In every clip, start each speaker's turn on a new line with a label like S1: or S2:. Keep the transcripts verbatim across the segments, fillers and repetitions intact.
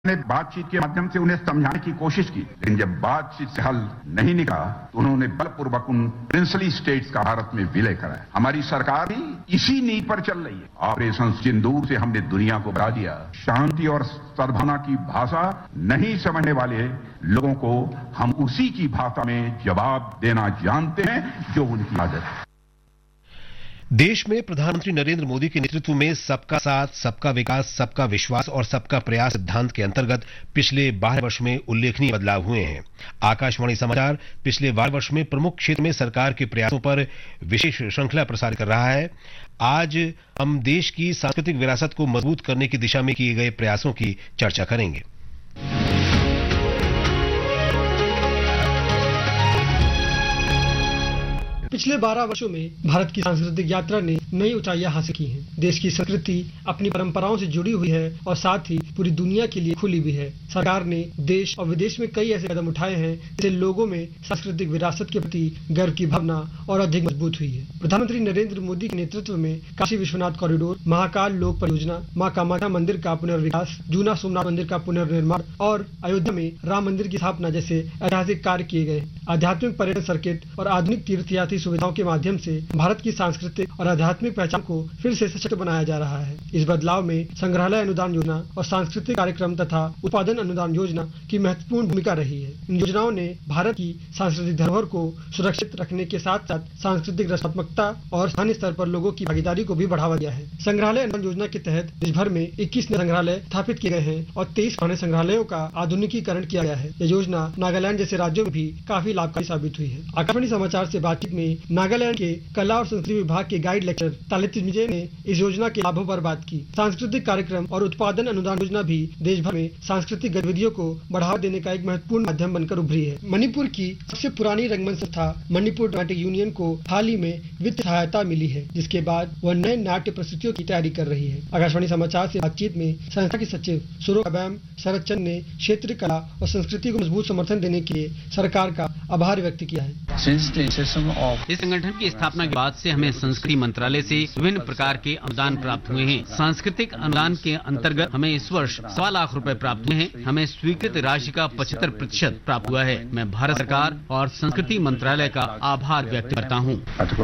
S1: ने बातचीत के माध्यम से उन्हें समझाने की कोशिश की, लेकिन जब बातचीत से हल नहीं निकला तो उन्होंने बलपूर्वक उन प्रिंसली स्टेट्स का भारत में विलय कराया। हमारी सरकार भी इसी नीति पर चल रही है। ऑपरेशन सिंदूर से हमने दुनिया को बता दिया, शांति और सद्भावना की भाषा नहीं समझने वाले लोगों को हम उसी की भाषा में जवाब देना जानते हैं जो उनकी आदत है।
S2: देश में प्रधानमंत्री नरेंद्र मोदी के नेतृत्व में सबका साथ, सबका विकास, सबका विश्वास और सबका प्रयास सिद्धांत के अंतर्गत पिछले बारह वर्ष में उल्लेखनीय बदलाव हुए हैं। आकाशवाणी समाचार पिछले बारह वर्ष में प्रमुख क्षेत्र में सरकार के प्रयासों पर विशेष श्रृंखला प्रसारित कर रहा है। आज हम देश की सांस्कृतिक विरासत को मजबूत करने की दिशा में किए गए प्रयासों की चर्चा करेंगे।
S3: पिछले बारह वर्षों में भारत की सांस्कृतिक यात्रा ने नई ऊंचाइयां हासिल की हैं। देश की संस्कृति अपनी परंपराओं से जुड़ी हुई है और साथ ही पूरी दुनिया के लिए खुली भी है। सरकार ने देश और विदेश में कई ऐसे कदम उठाए हैं जिससे लोगों में सांस्कृतिक विरासत के प्रति गर्व की भावना और अधिक मजबूत हुई है। प्रधानमंत्री नरेंद्र मोदी के नेतृत्व में काशी विश्वनाथ कॉरिडोर, महाकाल लोक परियोजना, मां कामाख्या मंदिर का पुनर्विकास, जूना सोमनाथ मंदिर का पुनर्निर्माण और अयोध्या में राम मंदिर की स्थापना जैसे ऐतिहासिक कार्य किए गए। आध्यात्मिक पर्यटन सर्किट और आधुनिक तीर्थयात्री सुविधाओं के माध्यम से भारत की सांस्कृतिक और आध्यात्मिक पहचान को फिर से सशक्त बनाया जा रहा है। इस बदलाव में संग्रहालय अनुदान योजना और सांस्कृतिक कार्यक्रम तथा उत्पादन अनुदान योजना की महत्वपूर्ण भूमिका रही है। इन योजनाओं ने भारत की सांस्कृतिक धरोहर को सुरक्षित रखने के साथ साथ सांस्कृतिक रचनात्मकता और स्थानीय स्तर पर लोगों की भागीदारी को भी बढ़ावा दिया है। संग्रहालय अनुदान योजना के तहत देश भर में इक्कीस नए संग्रहालय स्थापित किए गए हैं और तेईस पुराने संग्रहालयों का आधुनिकीकरण किया गया है। यह योजना नागालैंड जैसे राज्यों में भी काफी लाभकारी साबित हुई है। आकाशवाणी समाचार से बातचीत में नागालैंड के कला और संस्कृति विभाग के गाइड लेक्चर तालित मिजे ने इस योजना के लाभों पर बात की। सांस्कृतिक कार्यक्रम और उत्पादन अनुदान योजना भी देश भर में सांस्कृतिक गतिविधियों को बढ़ावा देने का एक महत्वपूर्ण माध्यम बनकर उभरी है। मणिपुर की सबसे पुरानी रंगमंच संस्था मणिपुर ड्रामेटिक यूनियन को हाल ही में वित्तीय सहायता मिली है, जिसके बाद वह नए नाट्य प्रस्तुतियों की तैयारी कर रही है। आकाशवाणी समाचार से बातचीत में संस्था के सचिव सुरोकाबैम शरद चंद ने क्षेत्रीय कला और संस्कृति को मजबूत समर्थन देने के लिए सरकार का आभार व्यक्त किया है।
S4: इस संगठन की स्थापना के बाद से हमें संस्कृति मंत्रालय से विभिन्न प्रकार के अनुदान प्राप्त हुए हैं। सांस्कृतिक अनुदान के अंतर्गत हमें इस वर्ष सवा लाख रुपए प्राप्त हुए हैं। हमें स्वीकृत राशि का पचहत्तर प्रतिशत प्राप्त हुआ है। मैं भारत सरकार और संस्कृति मंत्रालय का आभार व्यक्त करता हूँ।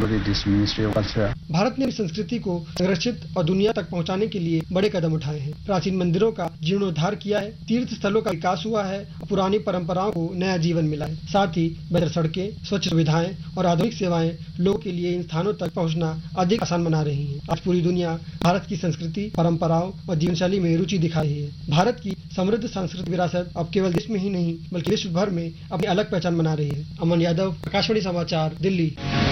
S3: भारत ने संस्कृति को संरक्षित और दुनिया तक पहुँचाने के लिए बड़े कदम उठाए हैं। प्राचीन मंदिरों का जीर्णोद्धार किया है, तीर्थ स्थलों का विकास हुआ है, पुरानी परंपराओं को नया जीवन मिला है। साथ ही बेहतर सड़कें, स्वच्छ सुविधाएं और आधुनिक सेवाएं लोगों के लिए इन स्थानों तक पहुंचना अधिक आसान बना रही हैं। आज पूरी दुनिया भारत की संस्कृति, परंपराओं और जीवन शैली में रुचि दिखा रही है। भारत की समृद्ध सांस्कृतिक विरासत अब केवल देश में ही नहीं बल्कि विश्व भर में अपनी अलग पहचान बना रही है। अमन यादव, आकाशवाणी समाचार, दिल्ली।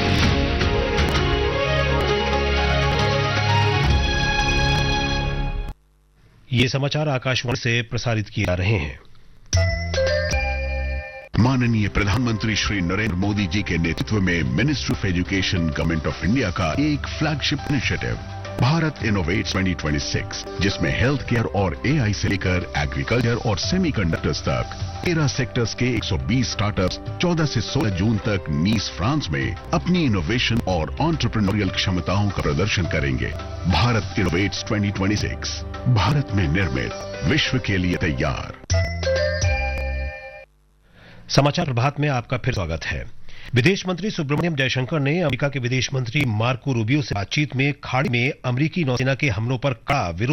S2: ये समाचार आकाशवाणी से प्रसारित किए जा रहे हैं।
S5: माननीय प्रधानमंत्री श्री नरेंद्र मोदी जी के नेतृत्व में ministry of education government of India का एक flagship initiative Bharat innovates twenty twenty six, जिसमें हेल्थ केयर और एआई से लेकर एग्रीकल्चर और सेमीकंडक्टर्स तक तेरह सेक्टर्स के एक सौ बीस स्टार्टअप्स चौदह से सोलह जून तक नीस फ्रांस में अपनी इनोवेशन और एंटरप्रेन्योरियल क्षमताओं का प्रदर्शन करेंगे। Bharat innovates twenty twenty six, Bharat में निर्मित, विश्व के लिए तैयार।
S2: समाचार प्रभात में आपका फिर स्वागत है। विदेश मंत्री सुब्रमण्यम जयशंकर ने अमेरिका के विदेश मंत्री मार्को रूबियो से बातचीत में खाड़ी में अमेरिकी नौसेना के हमलों पर कड़ा विरोध